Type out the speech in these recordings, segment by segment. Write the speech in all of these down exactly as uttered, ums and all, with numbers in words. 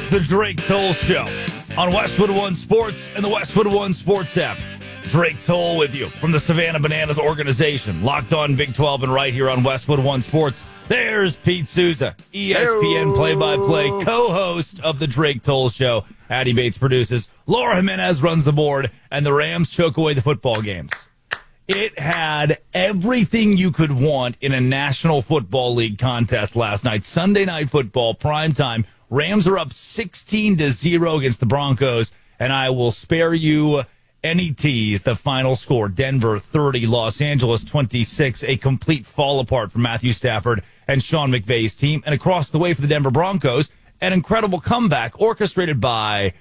the Drake Toll Show on Westwood One Sports and the Westwood One Sports app. Drake Toll with you from the Savannah Bananas organization. Locked on Big twelve and right here on Westwood One Sports. There's Pete Souza, E S P N play-by-play co-host of the Drake Toll Show. Addie Bates produces. Laura Jimenez runs the board, and the Rams choke away the football games. It had everything you could want in a National Football League contest last night. Sunday Night Football, primetime. Rams are up sixteen to zero against the Broncos, and I will spare you any tease. The final score, Denver thirty, Los Angeles twenty-six, a complete fall apart for Matthew Stafford and Sean McVay's team. And across the way for the Denver Broncos, an incredible comeback orchestrated by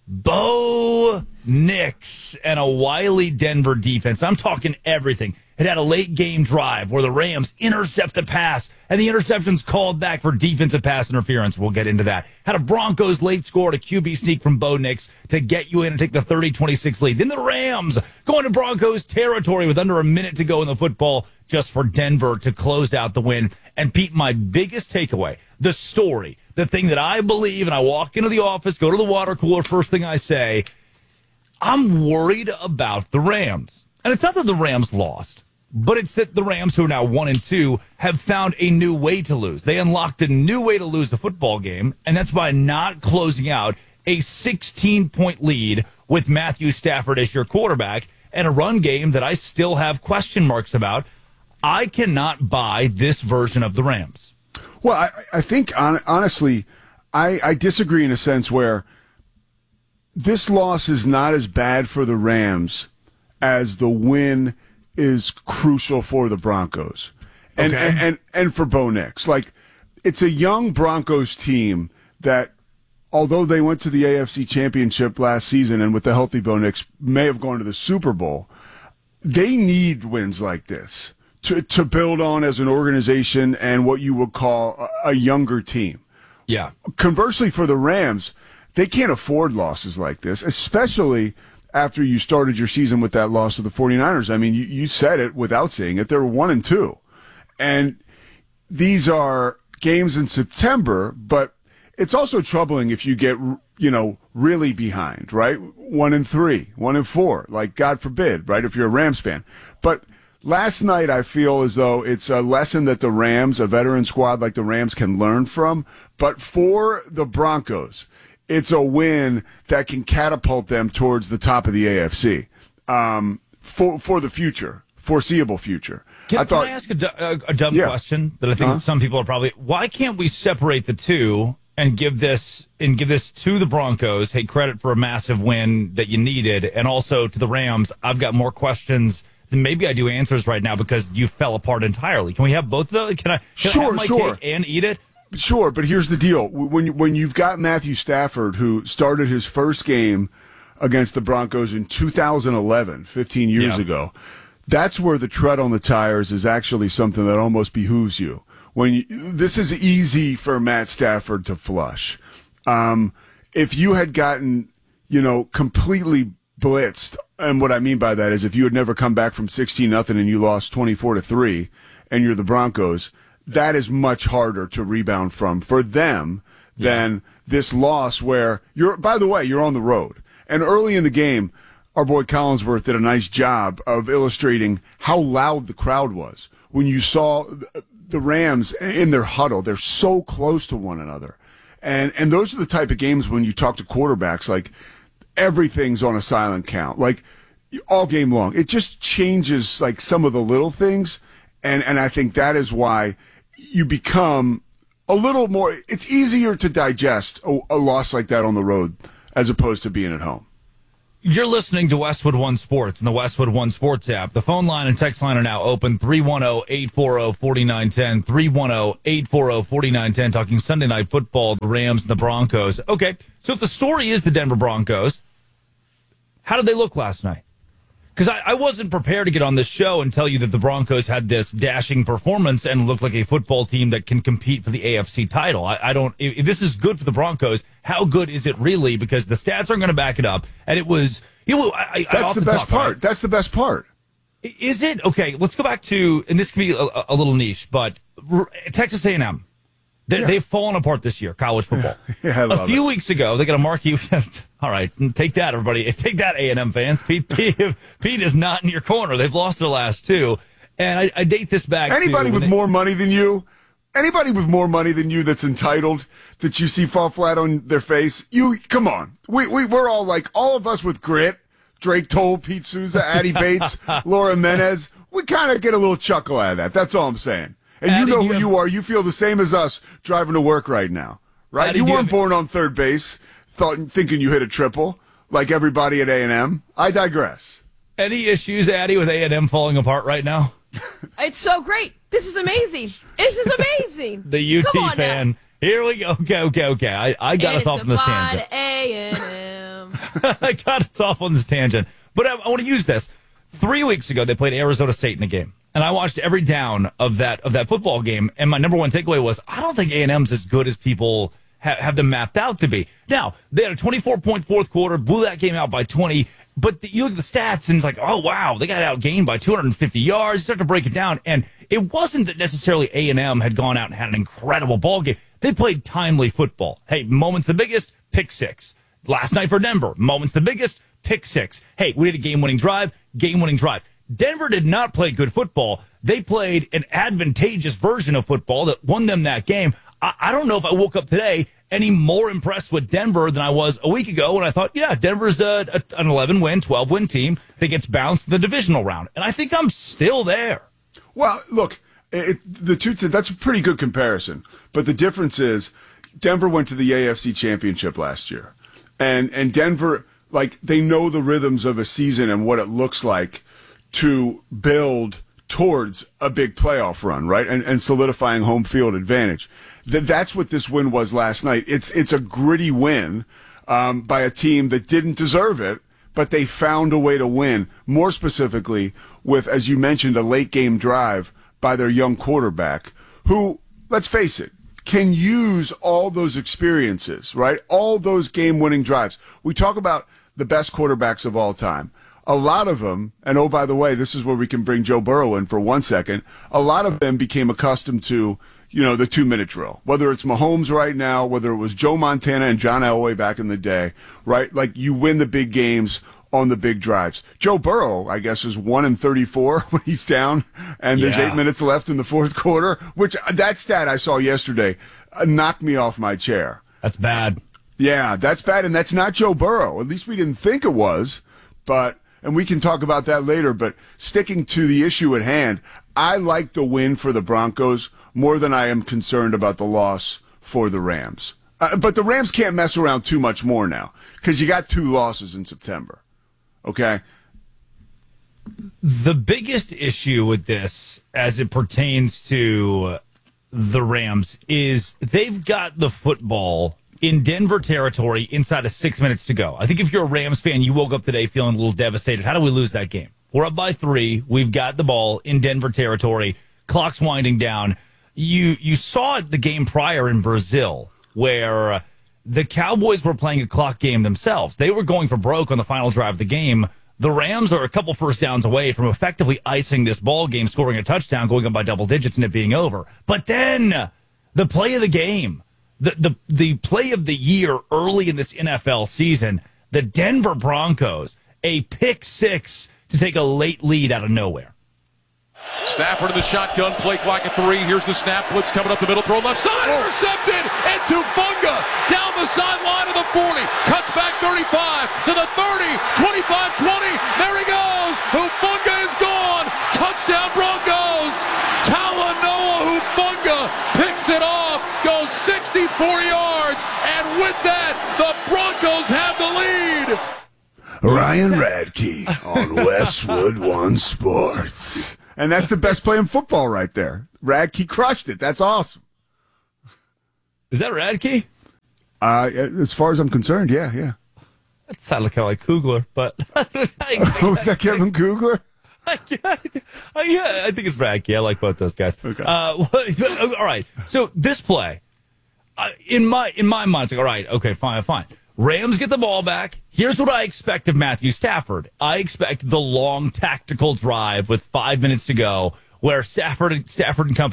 Bo Nix and a wily Denver defense. I'm talking everything. It had a late game drive where the Rams intercept the pass, and the interception's called back for defensive pass interference. We'll get into that. Had a Broncos late score and a Q B sneak from Bo Nix to get you in and take the thirty twenty-six lead. Then the Rams going to Broncos territory with under a minute to go in the football just for Denver to close out the win. And Pete, my biggest takeaway, the story, the thing that I believe, and I walk into the office, go to the water cooler, first thing I say, I'm worried about the Rams. And it's not that the Rams lost, but it's that the Rams, who are now one and two, have found a new way to lose. They unlocked a new way to lose a football game, and that's by not closing out a sixteen-point lead with Matthew Stafford as your quarterback and a run game that I still have question marks about. I cannot buy this version of the Rams. Well, I, I think, on, honestly, I, I disagree in a sense where this loss is not as bad for the Rams as the win is crucial for the Broncos. And, okay. and, and, and for Bo Nix. Like, it's a young Broncos team that, although they went to the A F C Championship last season and with the healthy Bo Nix may have gone to the Super Bowl, they need wins like this to, to build on as an organization and what you would call a, a younger team. Yeah. Conversely, for the Rams, they can't afford losses like this, especially after you started your season with that loss to the 49ers. I mean, you, you said it without saying it. They're one and two. And these are games in September, but it's also troubling if you get, you know, really behind, right? One and three, one and four, like God forbid, right? If you're a Rams fan. But last night, I feel as though it's a lesson that the Rams, a veteran squad like the Rams, can learn from. But for the Broncos, it's a win that can catapult them towards the top of the A F C um, for for the future, foreseeable future. Can I, thought, can I ask a, a, a dumb yeah. question that I think uh-huh. that some people are probably? Why can't we separate the two and give this and give this to the Broncos? Hey, credit for a massive win that you needed, and also to the Rams. I've got more questions than maybe I do answers right now because you fell apart entirely. Can we have both of those? Can I? Can sure, I have my sure. cake and eat it? Sure, but here's the deal. When when you've got Matthew Stafford, who started his first game against the Broncos in two thousand eleven, fifteen years yeah. ago, that's where the tread on the tires is actually something that almost behooves you. When you, this is easy for Matt Stafford to flush. Um, if you had gotten, you know, completely blitzed, and what I mean by that is if you had never come back from sixteen nothing and you lost twenty-four to three, and you're the Broncos, that is much harder to rebound from for them than yeah. this loss where you're, by the way, you're on the road. And early in the game, our boy Collinsworth did a nice job of illustrating how loud the crowd was. When you saw the Rams in their huddle, they're so close to one another. And, and those are the type of games when you talk to quarterbacks, like everything's on a silent count, like all game long. It just changes like some of the little things. And, and I think that is why you become a little more, it's easier to digest a, a loss like that on the road as opposed to being at home. You're listening to Westwood One Sports and the Westwood One Sports app. The phone line and text line are now open, three one zero, eight four zero, four nine one zero, three one zero, eight four zero, four nine one zero, talking Sunday Night Football, the Rams and the Broncos. Okay, so if the story is the Denver Broncos, how did they look last night? Because I, I wasn't prepared to get on this show and tell you that the Broncos had this dashing performance and looked like a football team that can compete for the A F C title. I, I don't. If this is good for the Broncos, how good is it really? Because the stats aren't going to back it up. And it was, you know, I, that's I the best talk, part. Right? That's the best part. Is it? Okay, let's go back to, and this can be a, a little niche, but Texas A and M. They, Yeah. They've fallen apart this year, college football. Yeah, I a love few it. weeks ago, they got a marquee. All right, take that, everybody. Take that, A and M fans. Pete, Pete, Pete is not in your corner. They've lost their last two. And I, I date this back Anybody to... with they, more money than you, anybody with more money than you that's entitled, that you see fall flat on their face, you, come on. We, we, we're all like, all of us with grit, Drake Toll, Pete Souza, Addie Bates, Laura Menez, we kind of get a little chuckle out of that. That's all I'm saying. And Addie, you know do who you you have- are. You feel the same as us driving to work right now, right? Addie, you do you weren't have- born on third base, thought, thinking you hit a triple like everybody at A and M. I digress. Any issues, Addie, with A and M falling apart right now? It's so great. This is amazing. This is amazing. The U T Come on fan. now. Here we go. Okay, okay, okay. I, I got us off on this tangent. A and M. I got us off on this tangent. But I, I want to use this. Three weeks ago, they played Arizona State in a game. And I watched every down of that of that football game. And my number one takeaway was, I don't think A and M's as good as people ha- have them mapped out to be. Now, they had a twenty-four point fourth quarter, blew that game out by twenty. But the, you look at the stats and it's like, oh, wow, they got outgained by two hundred fifty yards. You start to break it down. And it wasn't that necessarily A and M had gone out and had an incredible ball game. They played timely football. Hey, moments the biggest, pick six. Last night for Denver, moments the biggest, pick six. Hey, we had a game-winning drive, game-winning drive. Denver did not play good football. They played an advantageous version of football that won them that game. I, I don't know if I woke up today any more impressed with Denver than I was a week ago when I thought, yeah, Denver's a, a, an eleven-win, twelve-win team that gets bounced in the divisional round. And I think I'm still there. Well, look, it, the two that's a pretty good comparison. But the difference is Denver went to the A F C Championship last year. And and Denver, like, they know the rhythms of a season and what it looks like to build towards a big playoff run, right? And and solidifying home field advantage. That that's what this win was last night. It's it's a gritty win um, by a team that didn't deserve it, but they found a way to win. More specifically, with, as you mentioned, a late game drive by their young quarterback, who, let's face it, can use all those experiences, right? All those game-winning drives. We talk about the best quarterbacks of all time. A lot of them, and oh, by the way, this is where we can bring Joe Burrow in for one second. A lot of them became accustomed to, you know, the two-minute drill. Whether it's Mahomes right now, whether it was Joe Montana and John Elway back in the day, right? Like, you win the big games on the big drives. Joe Burrow, I guess, is one in thirty-four when he's down, and there's Yeah. eight minutes left in the fourth quarter, which that stat I saw yesterday uh, knocked me off my chair. That's bad. Yeah, that's bad, and that's not Joe Burrow. At least we didn't think it was, but, and we can talk about that later, but sticking to the issue at hand, I like the win for the Broncos more than I am concerned about the loss for the Rams. Uh, but the Rams can't mess around too much more now, because you got two losses in September. Okay? The biggest issue with this, as it pertains to the Rams, is they've got the football in Denver territory inside of six minutes to go. I think if you're a Rams fan, you woke up today feeling a little devastated. How do we lose that game? We're up by three. We've got the ball in Denver territory. Clock's winding down. You you saw it the game prior in Brazil where the Cowboys were playing a clock game themselves. They were going for broke on the final drive of the game. The Rams are a couple first downs away from effectively icing this ball game, scoring a touchdown, going up by double digits, and it being over. But then the play of the game, the the the play of the year early in this N F L season, the Denver Broncos, a pick six to take a late lead out of nowhere. Stafford in the shotgun, play clock at three. Here's the snap, blitz coming up the middle, throw left side, intercepted. It's Hufanga down the sideline of the forty, cuts back thirty-five to the thirty, twenty-five twenty. There he goes. Hufanga is gone. Touchdown Broncos. Talanoa Hufanga picks it off, goes sixty-four yards, and with that, the Broncos have the lead. Ryan Radke on Westwood One Sports. And that's the best play in football right there. Radke crushed it. That's awesome. Is that Radke? Uh, as far as I'm concerned, yeah, yeah. That sounded kind of like Kugler, but Was that Kevin Kugler? yeah, I think it's Radke. I like both those guys. Okay. Uh, all right. So this play, uh, in my in my mind, it's like, all right, okay, fine, fine. Rams get the ball back. Here's what I expect of Matthew Stafford. I expect the long tactical drive with five minutes to go, where Stafford, Stafford and company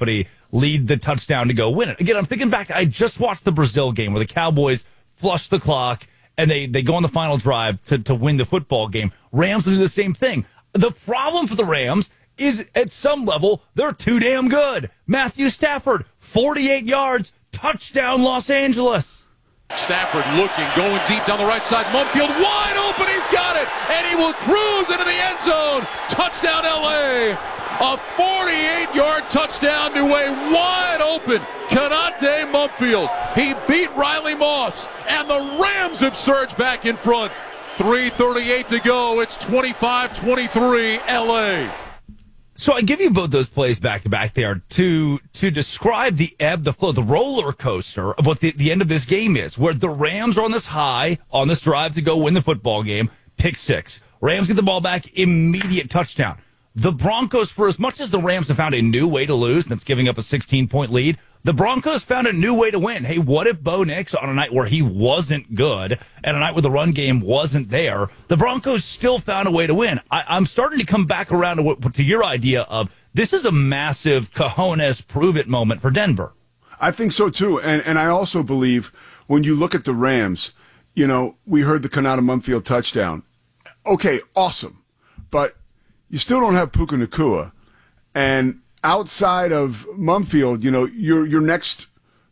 lead the touchdown to go win it. Again, I'm thinking back. I just watched the Brazil game where the Cowboys flush the clock and they, they go on the final drive to, to win the football game. Rams will do the same thing. The problem for the Rams is at some level, they're too damn good. Matthew Stafford, forty-eight yards, touchdown Los Angeles. Stafford looking, going deep down the right side. Mumfield wide open. He's got it. And he will cruise into the end zone. Touchdown L A. A forty-eight-yard touchdown to a wide open Konate Mumfield. He beat Riley Moss. And the Rams have surged back in front. three thirty-eight to go. It's twenty-five twenty-three L A. So I give you both those plays back to back there to to describe the ebb, the flow, the roller coaster of what the, the end of this game is, where the Rams are on this high, on this drive to go win the football game, pick six. Rams get the ball back, immediate touchdown. The Broncos, for as much as the Rams have found a new way to lose, and that's giving up a sixteen-point lead, the Broncos found a new way to win. Hey, what if Bo Nix, on a night where he wasn't good, and a night where the run game wasn't there, the Broncos still found a way to win? I, I'm starting to come back around to, what, to your idea of this is a massive cojones prove-it moment for Denver. I think so, too. And, and I also believe when you look at the Rams, you know, we heard the Konata Mumfield touchdown. Okay, awesome. But you still don't have Puka Nacua. And outside of Mumfield, you know, your your next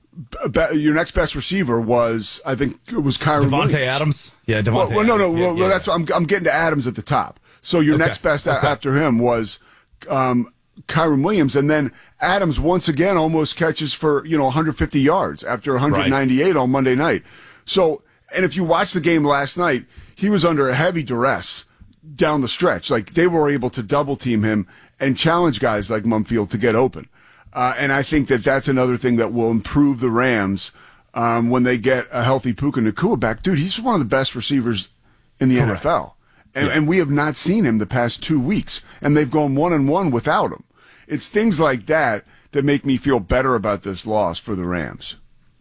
your next best receiver was, I think it was Kyron Devontae Williams. Adams. Yeah, Devontae. Well, well no, no, Adams. well, yeah, yeah. that's what I'm I'm getting to Adams at the top. So your Okay. next best a- Okay. after him was um, Kyron Williams, and then Adams once again almost catches for you know one hundred fifty yards after one hundred ninety-eight on Monday night. So, and if you watch the game last night, he was under a heavy duress down the stretch. Like they were able to double team him and challenge guys like Mumfield to get open. Uh, and I think that that's another thing that will improve the Rams um, when they get a healthy Puka Nacua back. Dude, he's one of the best receivers in the Correct. N F L. And, yeah. and we have not seen him the past two weeks. And they've gone one and one without him. It's things like that that make me feel better about this loss for the Rams.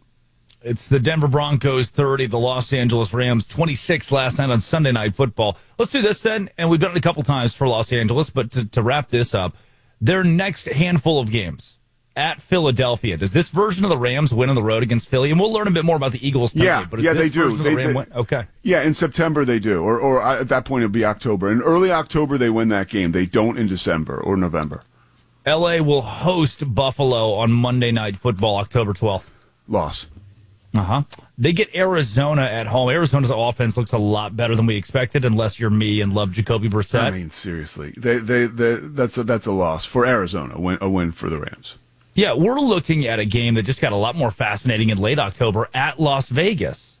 It's the Denver Broncos thirty, the Los Angeles Rams twenty-six last night on Sunday Night Football. Let's do this then, and we've done it a couple times for Los Angeles, but to, to wrap this up, their next handful of games at Philadelphia. Does this version of the Rams win on the road against Philly? And we'll learn a bit more about the Eagles tonight. Yeah, but is yeah, this they do. version of the They, Ram they, win? Okay. Yeah, in September they do, or or at that point it'll be October. In early October they win that game. They don't in December or November. L A will host Buffalo on Monday Night Football, October twelfth. Loss. Uh-huh. They get Arizona at home. Arizona's offense looks a lot better than we expected, unless you're me and love Jacoby Brissett. I mean, seriously, they, they, they, that's a, that's a loss for Arizona. A win, a win for the Rams. Yeah, we're looking at a game that just got a lot more fascinating in late October at Las Vegas.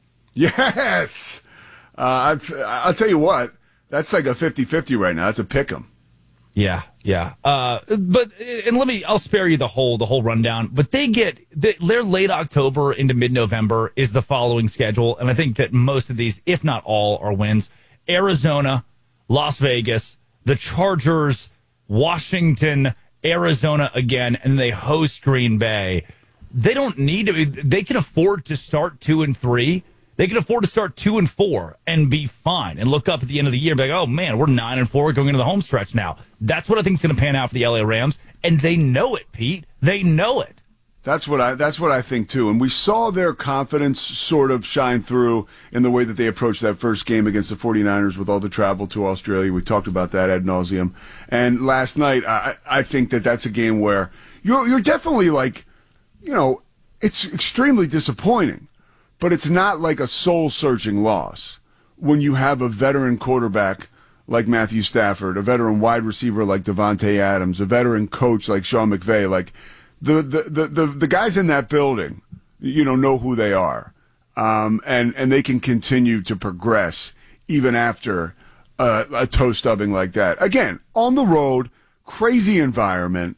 Yes, uh, I've, I'll tell you what. That's like a fifty-fifty right now. That's a pick 'em. Yeah, yeah. Uh, but and let me, I'll spare you the whole the whole rundown. But they get their late October into mid November is the following schedule, and I think that most of these, if not all, are wins. Arizona, Las Vegas, the Chargers, Washington, Arizona again, and they host Green Bay. They don't need to. They can afford to start two and three. They can afford to start two and four and be fine and look up at the end of the year and be like, oh, man, we're nine and four going into the home stretch now. That's what I think is going to pan out for the L A Rams, and they know it, Pete. They know it. That's what I that's what I think, too. And we saw their confidence sort of shine through in the way that they approached that first game against the 49ers with all the travel to Australia. We talked about that ad nauseum. And last night, I, I think that that's a game where you're you're definitely like, you know, it's extremely disappointing. But it's not like a soul-searching loss when you have a veteran quarterback like Matthew Stafford, a veteran wide receiver like Devontae Adams, a veteran coach like Sean McVay. Like the the the the, the guys in that building, you know, know who they are, um, and and they can continue to progress even after uh, a toe stubbing like that. Again, on the road, crazy environment.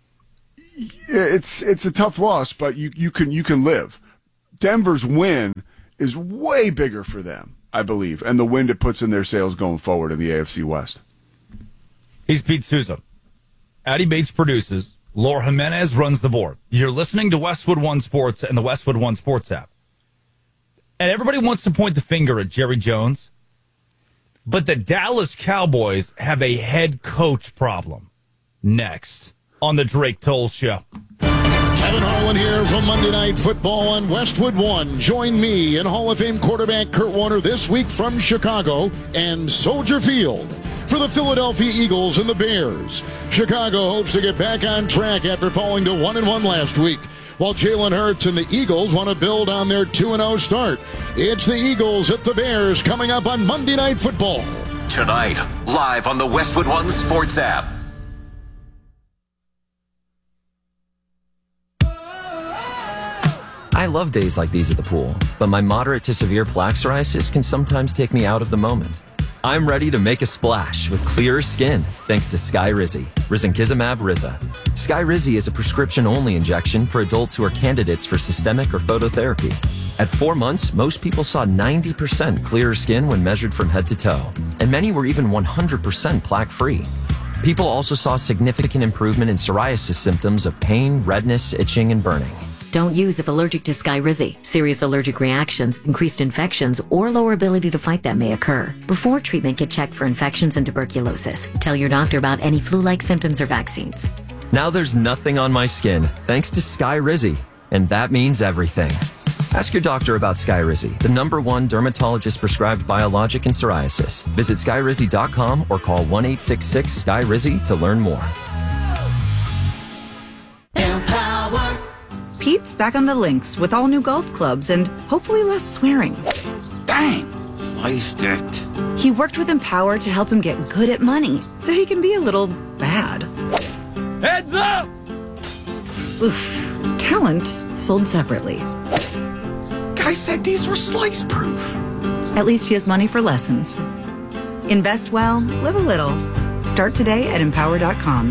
It's it's a tough loss, but you you can you can live. Denver's win is way bigger for them, I believe, and the wind it puts in their sails going forward in the A F C West. He's Pete Souza. Addy Bates produces. Laura Jimenez runs the board. You're listening to Westwood One Sports and the Westwood One Sports app. And everybody wants to point the finger at Jerry Jones, but the Dallas Cowboys have a head coach problem. Next on the Drake Toll Show. Kevin Harlan here from Monday Night Football on Westwood One. Join me and Hall of Fame quarterback Kurt Warner this week from Chicago and Soldier Field for the Philadelphia Eagles and the Bears. Chicago hopes to get back on track after falling to one and one last week, while Jalen Hurts and the Eagles want to build on their two and oh start. It's the Eagles at the Bears coming up on Monday Night Football. Tonight, live on the Westwood One Sports app. I love days like these at the pool, but my moderate to severe plaque psoriasis can sometimes take me out of the moment. I'm ready to make a splash with clearer skin thanks to Skyrizi, Risankizumab Riza. Skyrizi is a prescription-only injection for adults who are candidates for systemic or phototherapy. At four months, most people saw ninety percent clearer skin when measured from head to toe, and many were even one hundred percent plaque-free. People also saw significant improvement in psoriasis symptoms of pain, redness, itching, and burning. Don't use if allergic to Skyrizi. Serious allergic reactions, increased infections, or lower ability to fight them may occur. Before treatment, get checked for infections and tuberculosis. Tell your doctor about any flu-like symptoms or vaccines. Now there's nothing on my skin thanks to Skyrizi, and that means everything. Ask your doctor about Skyrizi, the number one dermatologist-prescribed biologic in psoriasis. Visit skyrizi dot com or call one eight six six Sky Rizi to learn more. Empower. Pete's back on the links with all new golf clubs and hopefully less swearing. Dang, sliced it. He worked with Empower to help him get good at money so he can be a little bad. Heads up! Oof. Talent sold separately. Guy said these were slice proof. At least he has money for lessons. Invest well, live a little. Start today at empower dot com.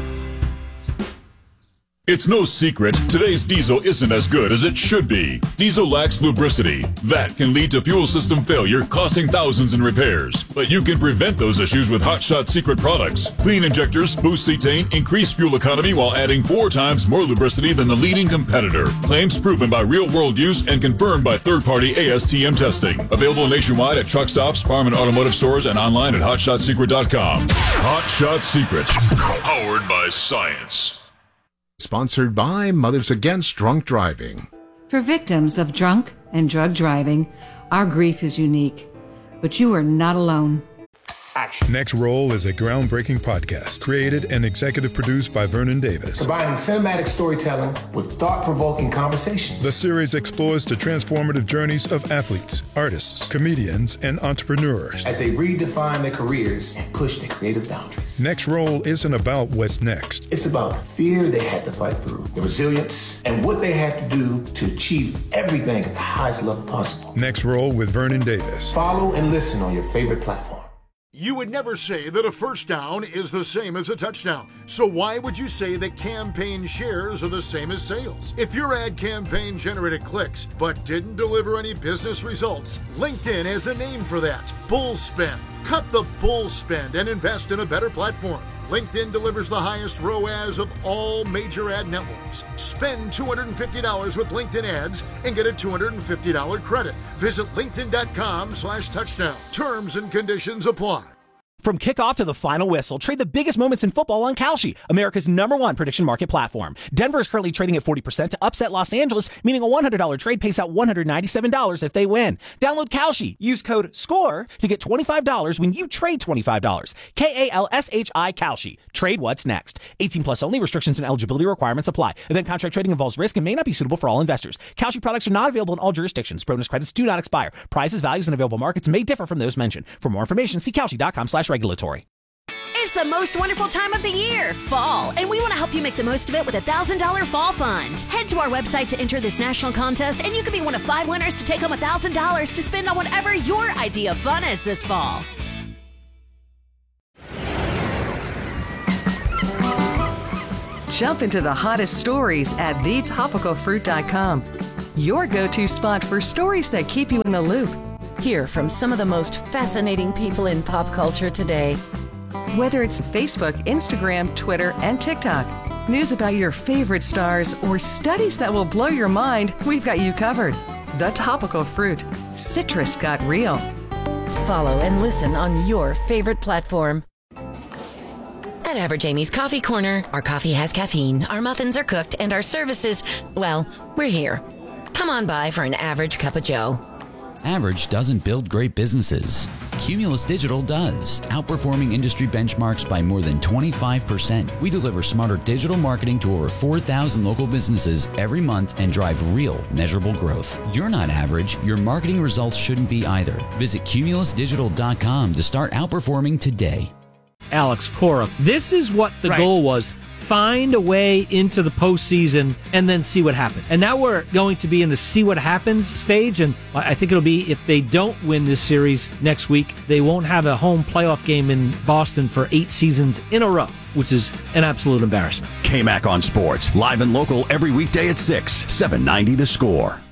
It's no secret, today's diesel isn't as good as it should be. Diesel lacks lubricity. That can lead to fuel system failure, costing thousands in repairs. But you can prevent those issues with Hot Shot Secret products. Clean injectors, boost cetane, increase fuel economy while adding four times more lubricity than the leading competitor. Claims proven by real-world use and confirmed by third-party A S T M testing. Available nationwide at truck stops, farm and automotive stores, and online at hot shot secret dot com. Hot Shot Secret, powered by science. Sponsored by Mothers Against Drunk Driving. For victims of drunk and drug driving, our grief is unique, but you are not alone. Action. Next Roll is a groundbreaking podcast created and executive produced by Vernon Davis. Combining cinematic storytelling with thought-provoking conversations. The series explores the transformative journeys of athletes, artists, comedians, and entrepreneurs as they redefine their careers and push their creative boundaries. Next Roll isn't about what's next. It's about the fear they had to fight through, the resilience, and what they had to do to achieve everything at the highest level possible. Next Roll with Vernon Davis. Follow and listen on your favorite platform. You would never say that a first down is the same as a touchdown. So why would you say that campaign shares are the same as sales? If your ad campaign generated clicks but didn't deliver any business results, LinkedIn has a name for that. Bull spend. Cut the bull spend and invest in a better platform. LinkedIn delivers the highest R O A S of all major ad networks. Spend two hundred fifty dollars with LinkedIn ads and get a two hundred fifty dollars credit. Visit linkedin dot com slash touchdown. Terms and conditions apply. From kickoff to the final whistle, trade the biggest moments in football on Kalshi, America's number one prediction market platform. Denver is currently trading at forty percent to upset Los Angeles, meaning a one hundred dollars trade pays out one hundred ninety-seven dollars if they win. Download Kalshi. Use code SCORE to get twenty-five dollars when you trade twenty-five dollars. K A L S H I Kalshi. Trade what's next. eighteen plus only. Restrictions and eligibility requirements apply. Event contract trading involves risk and may not be suitable for all investors. Kalshi products are not available in all jurisdictions. Bonus credits do not expire. Prices, values, and available markets may differ from those mentioned. For more information, see kalshi dot com slash regulatory. It's the most wonderful time of the year, fall, and we want to help you make the most of it with a one thousand dollars Fall Fund. Head to our website to enter this national contest, and you could be one of five winners to take home one thousand dollars to spend on whatever your idea of fun is this fall. Jump into the hottest stories at the topical fruit dot com. Your go-to spot for stories that keep you in the loop. Hear from some of the most fascinating people in pop culture today. Whether it's Facebook, Instagram, Twitter, and TikTok, news about your favorite stars, or studies that will blow your mind, we've got you covered. The Topical Fruit. Citrus got real. Follow and listen on your favorite platform. At At Average Amy's Coffee Corner, our coffee has caffeine, our muffins are cooked, and our services, well, we're here. Come on by for an average cup of joe. Average doesn't build great businesses. Cumulus Digital does, outperforming industry benchmarks by more than twenty-five percent. We deliver smarter digital marketing to over four thousand local businesses every month and drive real, measurable growth. You're not average. Your marketing results shouldn't be either. Visit cumulus digital dot com to start outperforming today. Alex Cora. This is what the right. goal was. Find a way into the postseason and then see what happens. And now we're going to be in the see what happens stage, and I think it'll be if they don't win this series next week, they won't have a home playoff game in Boston for eight seasons in a row, which is an absolute embarrassment. K-Mac on Sports, live and local every weekday at six, seven ninety The Score.